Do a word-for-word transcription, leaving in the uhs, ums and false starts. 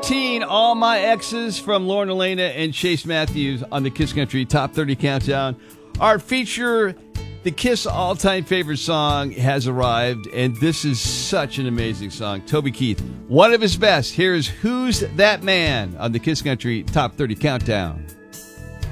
thirteen, All My Exes from Lauren Elena and Chase Matthews on the Kiss Country Top thirty Countdown. Our feature, the Kiss all-time favorite song, has arrived, and this is such an amazing song. Toby Keith, one of his best. Here's Who's That Man on the Kiss Country Top thirty Countdown.